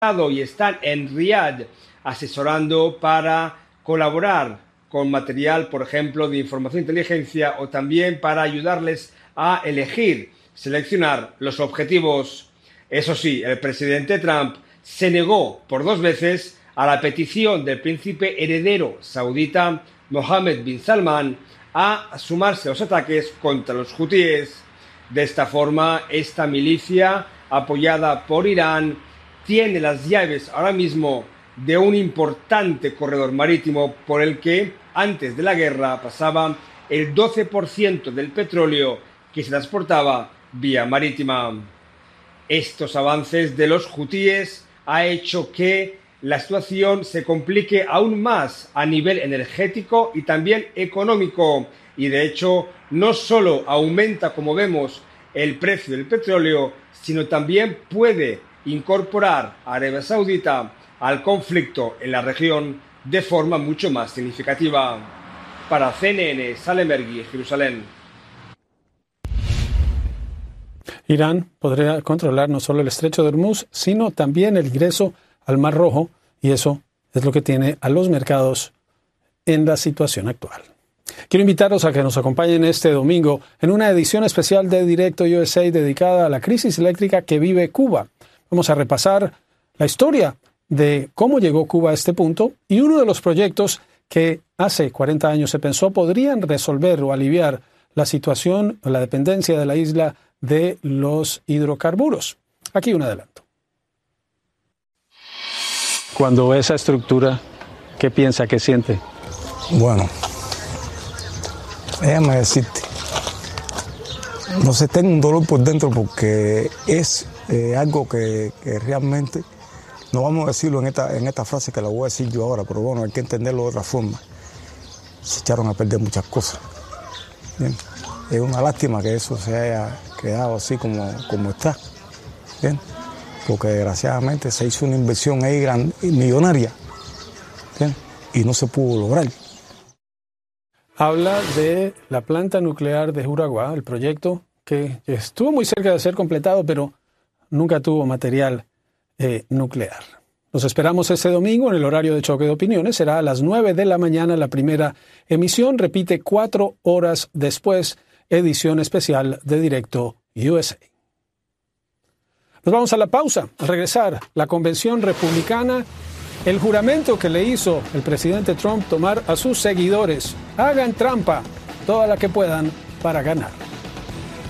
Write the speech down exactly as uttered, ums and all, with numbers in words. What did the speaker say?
y están en Riad asesorando para colaborar con material, por ejemplo, de información e inteligencia, o también para ayudarles a elegir, seleccionar los objetivos. Eso sí, el presidente Trump se negó por dos veces a la petición del príncipe heredero saudita Mohammed bin Salman a sumarse a los ataques contra los hutíes. De esta forma, esta milicia, apoyada por Irán, tiene las llaves ahora mismo de un importante corredor marítimo por el que, antes de la guerra, pasaba el doce por ciento del petróleo que se transportaba vía marítima. Estos avances de los hutíes ha hecho que la situación se complique aún más a nivel energético y también económico, y de hecho no solo aumenta, como vemos, el precio del petróleo, sino también puede incorporar a Arabia Saudita al conflicto en la región de forma mucho más significativa. Para C N N, Salem Ergui, Jerusalén. Irán podría controlar no solo el estrecho de Hormuz, sino también el ingreso al Mar Rojo, y eso es lo que tiene a los mercados en la situación actual. Quiero invitaros a que nos acompañen este domingo en una edición especial de Directo U S A dedicada a la crisis eléctrica que vive Cuba. Vamos a repasar la historia de cómo llegó Cuba a este punto y uno de los proyectos que hace cuarenta años se pensó podrían resolver o aliviar la situación o la dependencia de la isla de los hidrocarburos. Aquí un adelanto. Cuando ve esa estructura, ¿qué piensa, qué siente? Bueno, déjame decirte, no sé, tengo un dolor por dentro porque es eh, algo que, que realmente, no vamos a decirlo en esta, en esta frase que la voy a decir yo ahora, pero bueno, hay que entenderlo de otra forma. Se echaron a perder muchas cosas. Bien. Es una lástima que eso se haya quedado así como, como está. Bien. Porque desgraciadamente se hizo una inversión ahí gran, millonaria. Bien. Y no se pudo lograr. Habla de la planta nuclear de Juraguá, el proyecto que estuvo muy cerca de ser completado, pero nunca tuvo material eh, nuclear. Nos esperamos este domingo en el horario de Choque de Opiniones. Será a las nueve de la mañana la primera emisión. Repite cuatro horas después, edición especial de Directo U S A. Nos vamos a la pausa. Al regresar, la convención republicana, el juramento que le hizo el presidente Trump tomar a sus seguidores. Hagan trampa, toda la que puedan, para ganar.